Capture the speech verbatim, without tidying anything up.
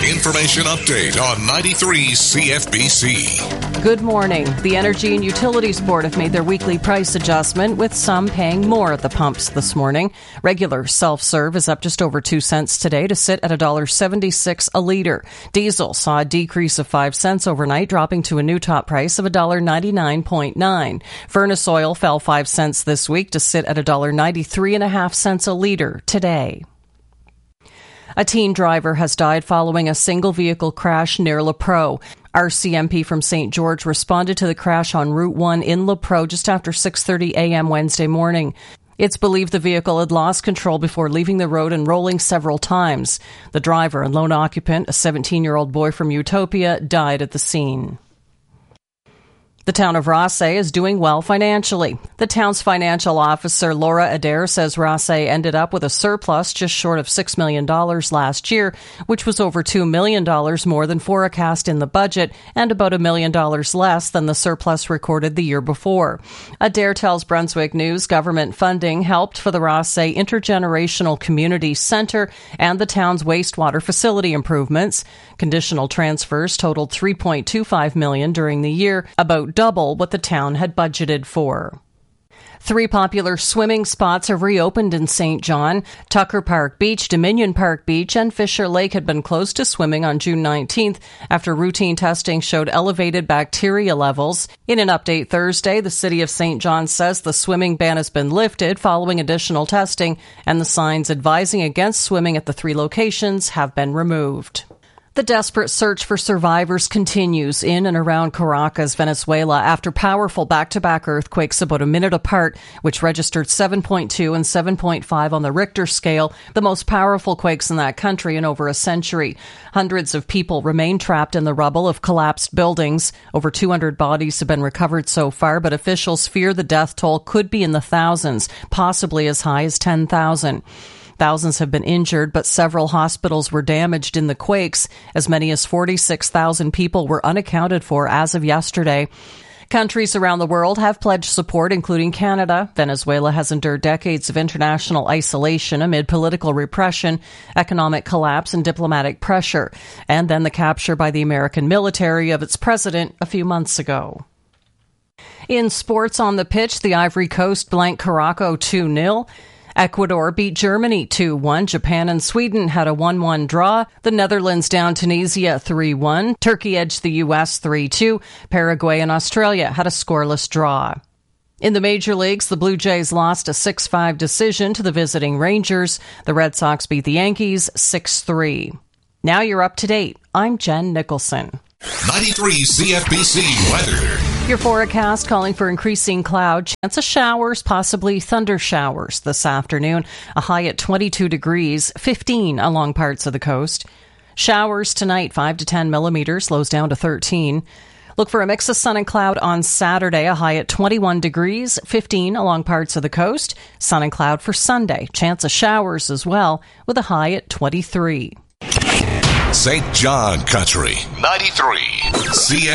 Information update on ninety-three C F B C. Good morning. The Energy and Utilities Board have made their weekly price adjustment, with some paying more at the pumps this morning. Regular self-serve is up just over two cents today to sit at one dollar seventy-six a litre. Diesel saw a decrease of five cents overnight, dropping to a new top price of one dollar ninety-nine point nine. Furnace oil fell five cents this week to sit at one dollar ninety-three and a half cents a litre today. A teen driver has died following a single-vehicle crash near La Pro. R C M P from Saint George responded to the crash on Route one in La Pro just after six thirty a.m. Wednesday morning. It's believed the vehicle had lost control before leaving the road and rolling several times. The driver and lone occupant, a seventeen-year-old boy from Utopia, died at the scene. The town of Rothesay is doing well financially. The town's financial officer, Laura Adair, says Rothesay ended up with a surplus just short of six million dollars last year, which was over two million dollars more than forecast in the budget and about a million dollars less than the surplus recorded the year before. Adair tells Brunswick News government funding helped for the Rothesay Intergenerational Community Centre and the town's wastewater facility improvements. Conditional transfers totaled three point two five million dollars during the year, about double what the town had budgeted for. Three popular swimming spots have reopened in Saint John. Tucker Park Beach, Dominion Park Beach, and Fisher Lake had been closed to swimming on June nineteenth after routine testing showed elevated bacteria levels. In an update Thursday, the city of Saint John says the swimming ban has been lifted following additional testing, and the signs advising against swimming at the three locations have been removed. The desperate search for survivors continues in and around Caracas, Venezuela, after powerful back-to-back earthquakes about a minute apart, which registered seven point two and seven point five on the Richter scale, the most powerful quakes in that country in over a century. Hundreds of people remain trapped in the rubble of collapsed buildings. Over two hundred bodies have been recovered so far, but officials fear the death toll could be in the thousands, possibly as high as ten thousand. Thousands have been injured, but several hospitals were damaged in the quakes. As many as forty-six thousand people were unaccounted for as of yesterday. Countries around the world have pledged support, including Canada. Venezuela has endured decades of international isolation amid political repression, economic collapse, and diplomatic pressure, and then the capture by the American military of its president a few months ago. In sports on the pitch, the Ivory Coast blanked Curaçao two nil. Ecuador beat Germany two one. Japan and Sweden had a one one draw. The Netherlands downed Tunisia three one. Turkey edged the U S three two. Paraguay and Australia had a scoreless draw. In the major leagues, the Blue Jays lost a six five decision to the visiting Rangers. The Red Sox beat the Yankees six three. Now you're up to date. I'm Jen Nicholson. ninety-three C F B C weather. Your forecast calling for increasing cloud, chance of showers, possibly thunder showers this afternoon. A high at twenty-two degrees, fifteen along parts of the coast. Showers tonight, five to ten millimeters, slows down to thirteen. Look for a mix of sun and cloud on Saturday, a high at twenty-one degrees, fifteen along parts of the coast. Sun and cloud for Sunday, chance of showers as well, with a high at twenty-three. Saint John Country, ninety-three C F B C.